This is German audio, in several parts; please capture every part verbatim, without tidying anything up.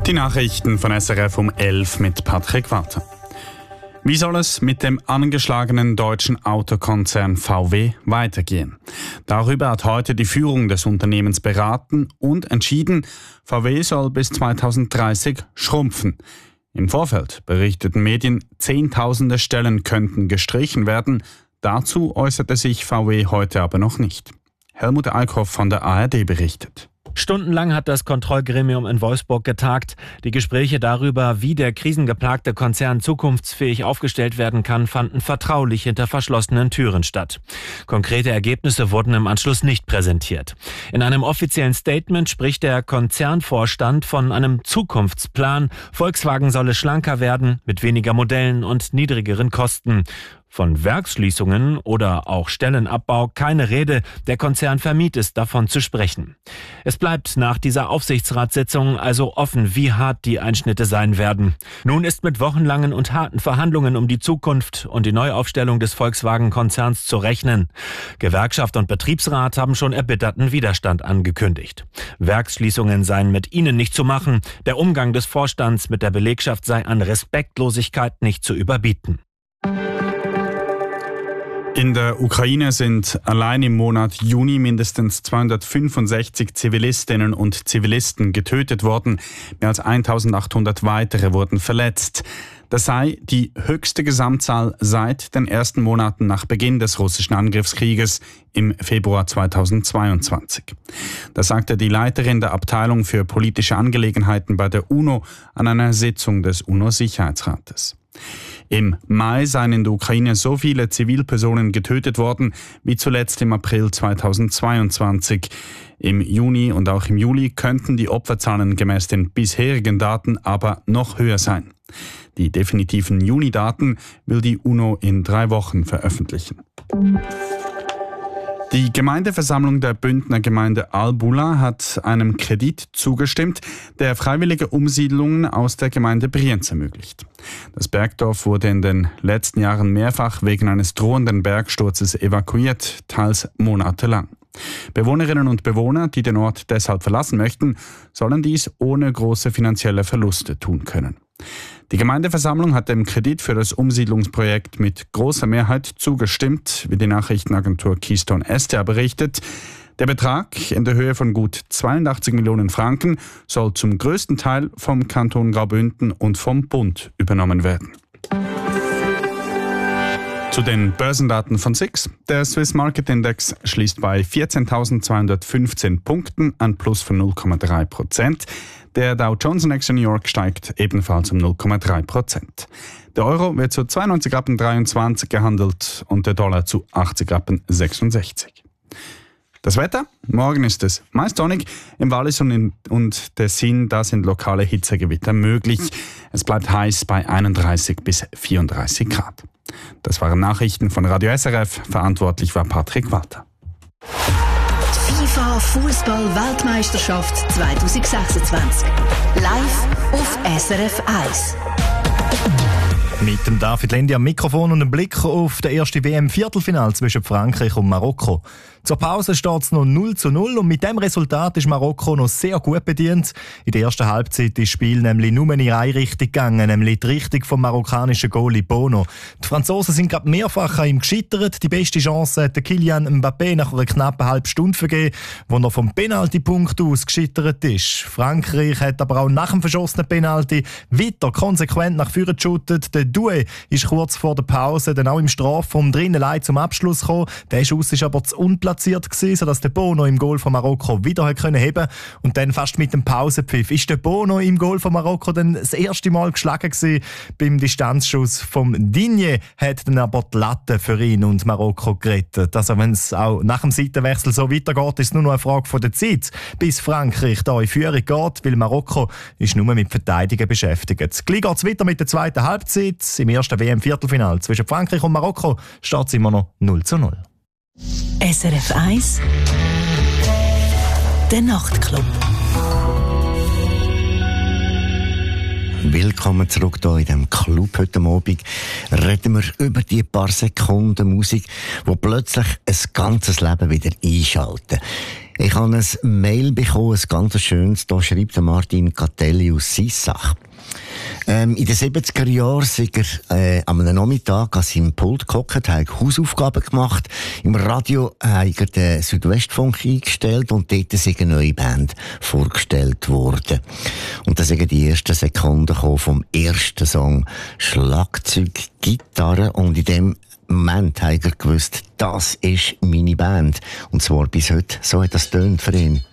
Die Nachrichten von S R F um elf mit Patrick Walter. Wie soll es mit dem angeschlagenen deutschen Autokonzern V W weitergehen? Darüber hat heute die Führung des Unternehmens beraten und entschieden, V W soll bis zweitausenddreißig schrumpfen. Im Vorfeld berichteten Medien, Zehntausende Stellen könnten gestrichen werden. Dazu äußerte sich V W heute aber noch nicht. Helmut Eickhoff von der A R D berichtet. Stundenlang hat das Kontrollgremium in Wolfsburg getagt. Die Gespräche darüber, wie der krisengeplagte Konzern zukunftsfähig aufgestellt werden kann, fanden vertraulich hinter verschlossenen Türen statt. Konkrete Ergebnisse wurden im Anschluss nicht präsentiert. In einem offiziellen Statement spricht der Konzernvorstand von einem Zukunftsplan. Volkswagen solle schlanker werden, mit weniger Modellen und niedrigeren Kosten. Von Werksschließungen oder auch Stellenabbau keine Rede. Der Konzern vermied es, davon zu sprechen. Es bleibt nach dieser Aufsichtsratssitzung also offen, wie hart die Einschnitte sein werden. Nun ist mit wochenlangen und harten Verhandlungen um die Zukunft und die Neuaufstellung des Volkswagen-Konzerns zu rechnen. Gewerkschaft und Betriebsrat haben schon erbitterten Widerstand angekündigt. Werksschließungen seien mit ihnen nicht zu machen. Der Umgang des Vorstands mit der Belegschaft sei an Respektlosigkeit nicht zu überbieten. In der Ukraine sind allein im Monat Juni mindestens zweihundertfünfundsechzig Zivilistinnen und Zivilisten getötet worden. Mehr als eintausendachthundert weitere wurden verletzt. Das sei die höchste Gesamtzahl seit den ersten Monaten nach Beginn des russischen Angriffskrieges im Februar zweitausendzweiundzwanzig. Das sagte die Leiterin der Abteilung für politische Angelegenheiten bei der UNO an einer Sitzung des UNO-Sicherheitsrates. Im Mai seien in der Ukraine so viele Zivilpersonen getötet worden wie zuletzt im April zweitausendzweiundzwanzig. Im Juni und auch im Juli könnten die Opferzahlen gemäß den bisherigen Daten aber noch höher sein. Die definitiven Juni-Daten will die UNO in drei Wochen veröffentlichen. Die Gemeindeversammlung der Bündner Gemeinde Albula hat einem Kredit zugestimmt, der freiwillige Umsiedlungen aus der Gemeinde Brienz ermöglicht. Das Bergdorf wurde in den letzten Jahren mehrfach wegen eines drohenden Bergsturzes evakuiert, teils monatelang. Bewohnerinnen und Bewohner, die den Ort deshalb verlassen möchten, sollen dies ohne große finanzielle Verluste tun können. Die Gemeindeversammlung hat dem Kredit für das Umsiedlungsprojekt mit großer Mehrheit zugestimmt, wie die Nachrichtenagentur Keystone S T A berichtet. Der Betrag in der Höhe von gut zweiundachtzig Millionen Franken soll zum größten Teil vom Kanton Graubünden und vom Bund übernommen werden. Zu den Börsendaten von S I X. Der Swiss Market Index schließt bei vierzehntausendzweihundertfünfzehn Punkten, ein Plus von null Komma drei Prozent. Der Dow Jones Index in New York steigt ebenfalls um null Komma drei Prozent. Der Euro wird zu zweiundneunzig Rappen dreiundzwanzig gehandelt und der Dollar zu achtzig Rappen sechsundsechzig. Das Wetter? Morgen ist es meist sonnig. Im Wallis und, in, und Tessin, da sind lokale Hitzegewitter möglich. Es bleibt heiß bei einunddreißig bis vierunddreißig Grad. Das waren Nachrichten von Radio S R F. Verantwortlich war Patrick Walter. FIFA Fußball-Weltmeisterschaft zweitausendsechsundzwanzig. Live auf S R F eins. Mit dem David Lendi am Mikrofon und einem Blick auf das erste W M-Viertelfinale zwischen Frankreich und Marokko. Zur Pause steht es noch null zu null und mit dem Resultat ist Marokko noch sehr gut bedient. In der ersten Halbzeit ist das Spiel nämlich nur in eine Richtung gegangen, nämlich die Richtung vom marokkanischen Goalie Bono. Die Franzosen sind gerade mehrfach an ihm gescheitert. Die beste Chance hat Kylian Mbappé nach einer knappen halben Stunde vergeben, wo er vom Penaltypunkt aus gescheitert ist. Frankreich hat aber auch nach dem verschossenen Penalty weiter konsequent nach vorne geshootet. Der Doué ist kurz vor der Pause dann auch im Strafraum drinnen allein zum Abschluss gekommen. Der Schuss ist aber zu unplatziert gewesen, sodass der Bono im Goal von Marokko wieder hat können heben und dann fast mit dem Pausenpfiff ist der Bono im Goal von Marokko dann das erste Mal geschlagen gewesen. Beim Distanzschuss vom Digne hat dann aber die Latte für ihn und Marokko gerettet. Also wenn es auch nach dem Seitenwechsel so weitergeht, ist es nur noch eine Frage von der Zeit, bis Frankreich da in Führung geht, weil Marokko ist nur mit Verteidigen beschäftigt. Gleich geht es weiter mit der zweiten Halbzeit. Im ersten W M-Viertelfinale zwischen Frankreich und Marokko steht es immer noch null zu null. S R F eins Der Nachtclub. Willkommen zurück hier in diesem Club. Heute Abend reden wir über die paar Sekunden Musik, die plötzlich ein ganzes Leben wieder einschalten. Ich habe ein Mail bekommen, ein ganz schönes. Da schreibt der Martin Catelli aus Sissach. Ähm, in den siebziger Jahren ist er äh, am Nachmittag an seinem Pult gehockt, hat Hausaufgaben gemacht. Im Radio hat er den Südwestfunk eingestellt und dort ist eine neue Band vorgestellt worden. Und da sind die ersten Sekunden vom ersten Song Schlagzeug, Gitarre, und in dem Moment hat er gewusst, das ist meine Band. Und zwar bis heute. So hat das tönt für ihn.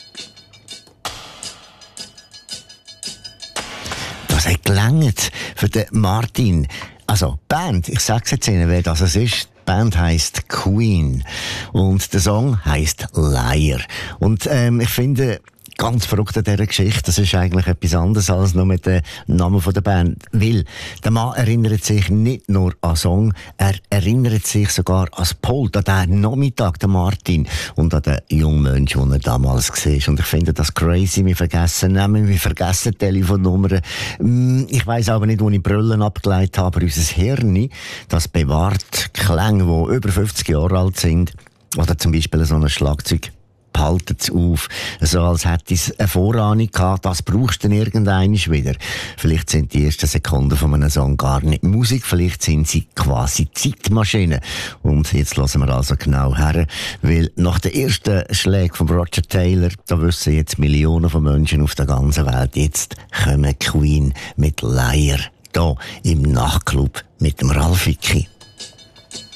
Das hat gelangt für den Martin. Also, Band, ich sag's jetzt Ihnen, wer das ist. Die Band heisst Queen. Und der Song heisst Liar. Und ähm, ich finde, ganz verrückt an dieser Geschichte, das ist eigentlich etwas anderes als nur mit dem Namen der Band. Weil der Mann erinnert sich nicht nur an den Song, er erinnert sich sogar an das Pult, an den Nachmittag, der Martin, und an den jungen Menschen, den er damals war. Und ich finde das crazy. Wir vergessen Namen, wir vergessen Telefonnummern. Ich weiss aber nicht, wo ich Brüllen abgeleitet habe, aber unser Hirn, das bewahrt Klänge, die über fünfzig Jahre alt sind. Oder zum Beispiel so ein Schlagzeug. Haltet es auf, so als hätte es eine Vorahnung gehabt, das brauchst du dann irgendwann wieder. Vielleicht sind die ersten Sekunden von einem Song gar nicht Musik, vielleicht sind sie quasi Zeitmaschinen. Und jetzt hören wir also genau her, weil nach den ersten Schlägen von Roger Taylor, da wissen jetzt Millionen von Menschen auf der ganzen Welt, jetzt kommen Queen mit Liar, hier im Nachtclub mit dem Ralf Vicki.